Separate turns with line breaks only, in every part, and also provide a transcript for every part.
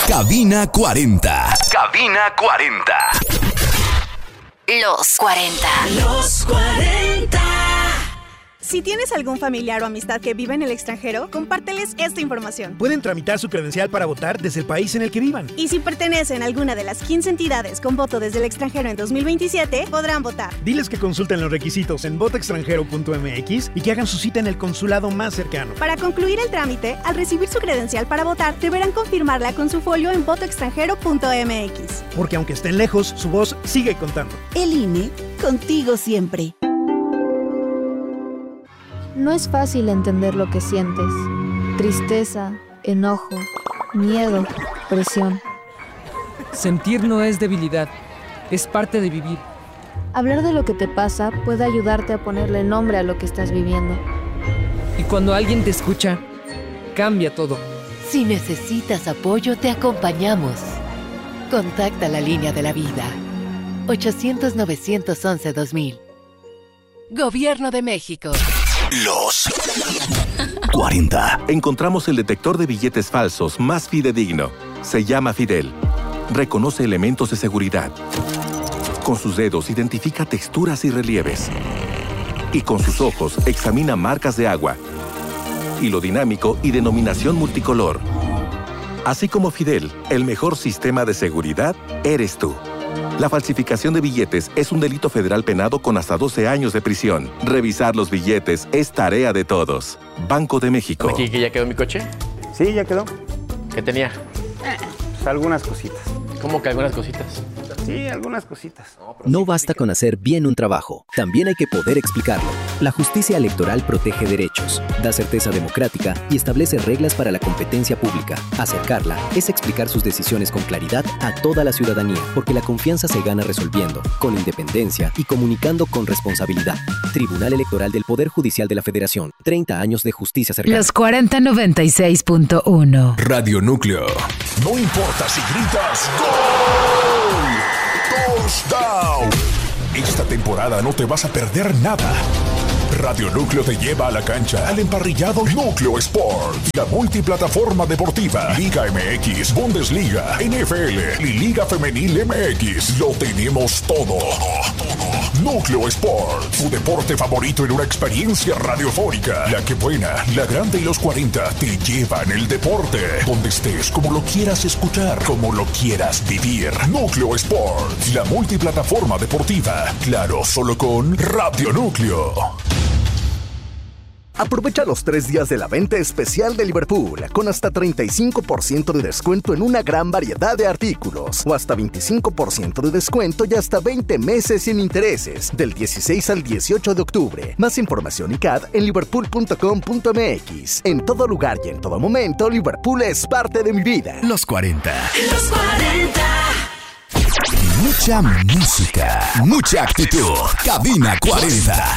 Cabina 40. Cabina 40.
Los 40.
Los 40.
Si tienes algún familiar o amistad que vive en el extranjero, compárteles esta información.
Pueden tramitar su credencial para votar desde el país en el que vivan.
Y si pertenecen a alguna de las 15 entidades con voto desde el extranjero en 2027, podrán votar.
Diles que consulten los requisitos en votoextranjero.mx y que hagan su cita en el consulado más cercano.
Para concluir el trámite, al recibir su credencial para votar, deberán confirmarla con su folio en votoextranjero.mx.
Porque aunque estén lejos, su voz sigue contando.
El INE, contigo siempre.
No es fácil entender lo que sientes. Tristeza, enojo, miedo, presión.
Sentir no es debilidad, es parte de vivir.
Hablar de lo que te pasa puede ayudarte a ponerle nombre a lo que estás viviendo.
Y cuando alguien te escucha, cambia todo.
Si necesitas apoyo, te acompañamos. Contacta la línea de la vida. 800-911-2000. Gobierno de México.
Los 40.
Encontramos el detector de billetes falsos más fidedigno. Se llama Fidel. Reconoce elementos de seguridad. Con sus dedos identifica texturas y relieves. Y con sus ojos examina marcas de agua, hilo dinámico y denominación multicolor. Así como Fidel, el mejor sistema de seguridad eres tú. La falsificación de billetes es un delito federal penado con hasta 12 años de prisión. Revisar los billetes es tarea de todos. Banco de México.
¿Aquí que ya quedó mi coche?
Sí, ya quedó.
¿Qué tenía?
Pues algunas cositas.
¿Cómo que algunas cositas?
Sí, algunas cositas.
No basta con hacer bien un trabajo, también hay que poder explicarlo. La justicia electoral protege derechos, da certeza democrática y establece reglas para la competencia pública. Acercarla es explicar sus decisiones con claridad a toda la ciudadanía, porque la confianza se gana resolviendo, con independencia y comunicando con responsabilidad. Tribunal Electoral del Poder Judicial de la Federación. 30 años de justicia cercana.
Los 40 96.1.
Radio Núcleo.
No importa si gritas ¡Gol! ¡Touchdown! Esta temporada no te vas a perder nada. Radio Núcleo te lleva a la cancha al emparrillado Núcleo Sport, la multiplataforma deportiva, Liga MX, Bundesliga, NFL y Liga Femenil MX. Lo tenemos todo. Núcleo Sport, tu deporte favorito en una experiencia radiofónica. La que buena, la grande y los 40 te llevan el deporte. Donde estés, como lo quieras escuchar, como lo quieras vivir. Núcleo Sport, la multiplataforma deportiva. Claro, solo con Radio Núcleo.
Aprovecha los 3 días de la venta especial de Liverpool, con hasta 35% de descuento en una gran variedad de artículos, o hasta 25% de descuento y hasta 20 meses sin intereses, del 16 al 18 de octubre. Más información y CAD en liverpool.com.mx. En todo lugar y en todo momento, Liverpool es parte de mi vida.
Los 40.
Los 40.
Mucha música, mucha actitud. Cabina 40.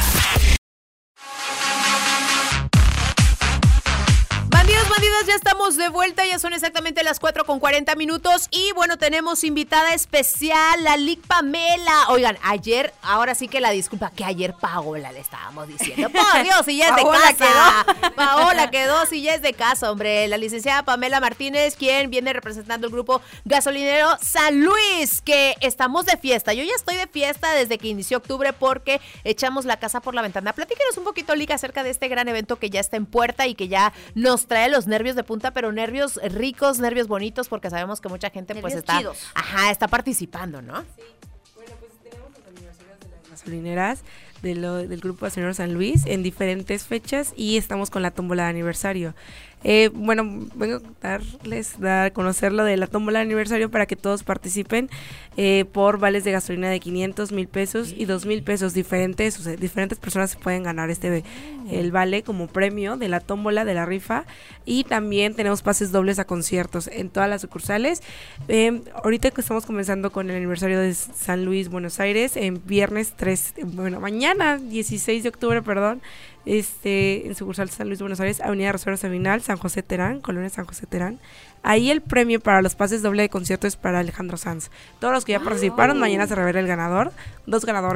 Bandidas, ya estamos de vuelta, ya son exactamente las 4:40 y bueno, tenemos invitada especial, la Lic Pamela. Oigan, ayer, ahora sí que la disculpa, que ayer Paola le estábamos diciendo. Por Dios, si ya es de casa. Paola quedó, si ya es de casa, hombre. La licenciada Pamela Martínez, quien viene representando el grupo gasolinero San Luis, que estamos de fiesta. Yo ya estoy de fiesta desde que inició octubre porque echamos la casa por la ventana. Platíquenos un poquito, Lic, acerca de este gran evento que ya está en puerta y que ya nos trae los nervios de punta, pero nervios ricos, nervios bonitos, porque sabemos que mucha gente nervios pues está participando, ¿no?
Sí. Bueno, pues tenemos los aniversarios de las gasolineras del grupo Gasolinero San Luis en diferentes fechas y estamos con la tómbola de aniversario. Bueno, vengo a dar a conocer lo de la tómbola de aniversario para que todos participen por vales de gasolina de 500, 1,000 pesos y 2,000 pesos diferentes. O sea, diferentes personas se pueden ganar el vale como premio de la tómbola, de la rifa, y también tenemos pases dobles a conciertos en todas las sucursales. Ahorita que estamos comenzando con el aniversario de San Luis, Buenos Aires, en viernes 3, mañana 16 de octubre, en sucursal San Luis, Buenos Aires, Avenida Rosario Sabinal, San José Terán, Colonia San José Terán. Ahí el premio para los pases doble de concierto es para Alejandro Sanz. Todos los que ya participaron, mañana se revela el ganador, 2 ganadores.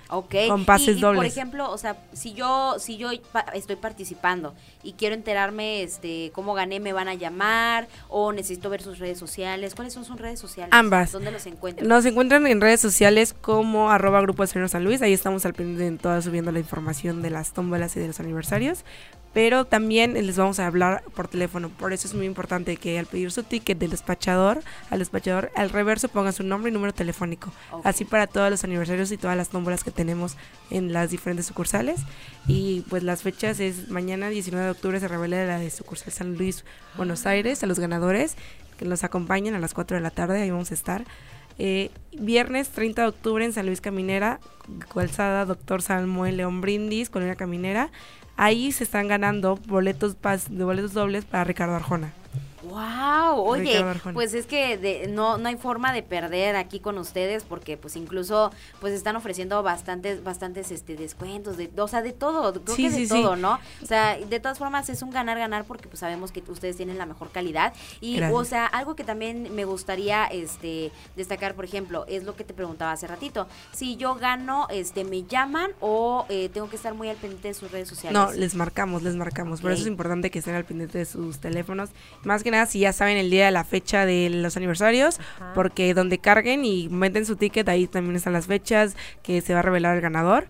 Ok.
Con pases
y
dobles.
por ejemplo, o sea, si yo estoy participando y quiero enterarme cómo gané, ¿me van a llamar o necesito ver sus redes sociales? ¿Cuáles son sus redes sociales?
Ambas.
¿Dónde los encuentran?
Nos encuentran en redes sociales como @Grupo de Señor San Luis. Ahí estamos al pendiente de todas subiendo la información de las tómbolas y de los aniversarios. Pero también les vamos a hablar por teléfono. Por eso es muy importante que al pedir su ticket al despachador, al reverso pongan su nombre y número telefónico. Okay. Así para todos los aniversarios y todas las tómbolas que tenemos en las diferentes sucursales. Y pues las fechas es mañana 19 de octubre se revela la de sucursal San Luis, Buenos Aires, a los ganadores que nos acompañen a las 4 de la tarde, ahí vamos a estar. Viernes 30 de octubre en San Luis Caminera, Calzada Doctor Samuel León Brindis, Colonia Caminera. Ahí se están ganando boletos dobles para Ricardo Arjona.
Wow, oye, pues es que no hay forma de perder aquí con ustedes porque pues incluso pues están ofreciendo bastantes descuentos, o sea, de todo, creo que de todo, ¿no? O sea, de todas formas es un ganar porque pues sabemos que ustedes tienen la mejor calidad y gracias. O sea, algo que también me gustaría destacar, por ejemplo, es lo que te preguntaba hace ratito. Si yo gano, ¿me llaman o tengo que estar muy al pendiente de sus redes sociales?
No, les marcamos, okay. Por eso es importante que estén al pendiente de sus teléfonos, más que nada si ya saben el día de la fecha de los aniversarios, ajá. Porque donde carguen y meten su ticket, ahí también están las fechas que se va a revelar el ganador.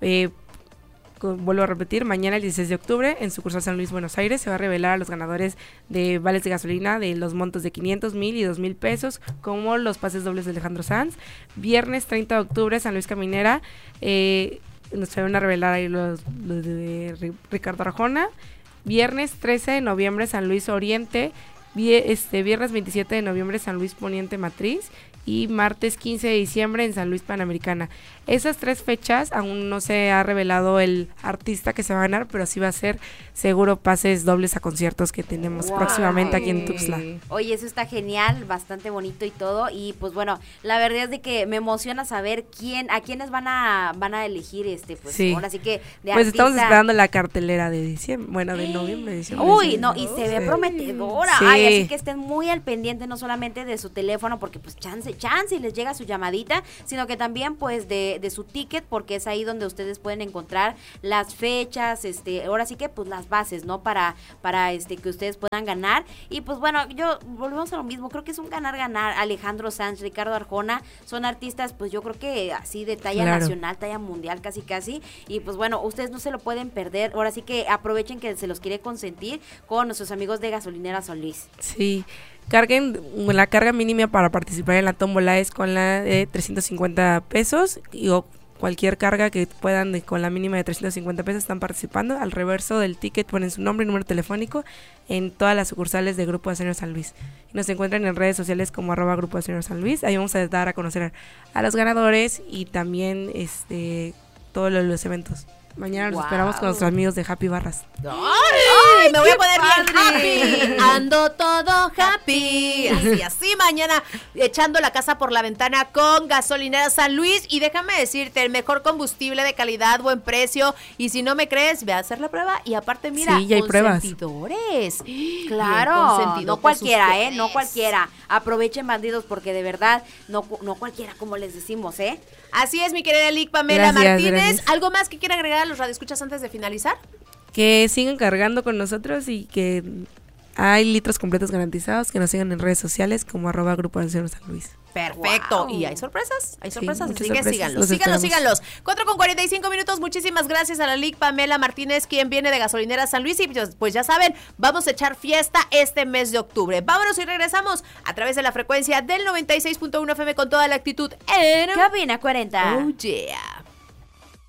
Vuelvo a repetir, mañana el 16 de octubre en sucursal San Luis, Buenos Aires, se va a revelar a los ganadores de vales de gasolina de los montos de 500, 1,000 y 2,000 pesos, como los pases dobles de Alejandro Sanz. Viernes 30 de octubre, San Luis Caminera, nos van a revelar ahí los de Ricardo Arjona. Viernes 13 de noviembre, San Luis Oriente. Viernes 27 de noviembre, San Luis Poniente Matriz. Y martes 15 de diciembre en San Luis Panamericana. Esas 3 fechas aún no se ha revelado el artista que se va a ganar, pero sí va a ser seguro pases dobles a conciertos que tenemos próximamente aquí en Tuxtla.
Oye, eso está genial, bastante bonito y todo, y pues bueno, la verdad es de que me emociona saber a quiénes van a elegir pues sí. Ahora sí que de
pues
artista.
Estamos esperando la cartelera de diciembre, bueno, de noviembre, diciembre.
Uy, no, y se ve prometedora. Sí. Ay, así que estén muy al pendiente no solamente de su teléfono, porque pues chance y les llega su llamadita, sino que también pues de su ticket, porque es ahí donde ustedes pueden encontrar las fechas, ahora sí que pues las bases, ¿no? Para que ustedes puedan ganar. Y pues bueno, volvemos a lo mismo, creo que es un ganar. Alejandro Sanz, Ricardo Arjona, son artistas pues yo creo que así de talla nacional, talla mundial casi, y pues bueno, ustedes no se lo pueden perder. Ahora sí que aprovechen que se los quiere consentir con nuestros amigos de Gasolinera San Luis.
Sí. Carguen, la carga mínima para participar en la tómbola es con la de 350 pesos o cualquier carga que puedan con la mínima de 350 pesos están participando. Al reverso del ticket ponen su nombre y número telefónico en todas las sucursales de Grupo de Señor San Luis. Nos encuentran en redes sociales como @Grupo de Señor San Luis. Ahí vamos a dar a conocer a los ganadores y también todos los eventos. Mañana los esperamos con nuestros amigos de Happy Barras.
¡Ay! Me voy a poner bien happy. Ando todo happy. Así mañana echando la casa por la ventana con Gasolinera San Luis. Y déjame decirte, el mejor combustible de calidad, buen precio. Y si no me crees, ve a hacer la prueba. Y aparte, mira,
sí, ya hay
consentidores.
Claro, no cualquiera, no cualquiera. Aprovechen, bandidos, porque de verdad, no cualquiera, como les decimos,
Así es, mi querida Lic Pamela Martínez. ¿Algo más que quiera agregar a los radioescuchas antes de finalizar?
Que sigan cargando con nosotros y que hay litros completos garantizados, que nos sigan en redes sociales como @Grupo de Señor San Luis.
Perfecto. Wow. ¿Y hay sorpresas? Hay sorpresas, sí, así que síganlos. 4:45. Muchísimas gracias a la Lic Pamela Martínez, quien viene de Gasolinera San Luis. Y pues ya saben, vamos a echar fiesta este mes de octubre. Vámonos y regresamos a través de la frecuencia del 96.1 FM con toda la actitud en
Cabina 40.
Oh, yeah.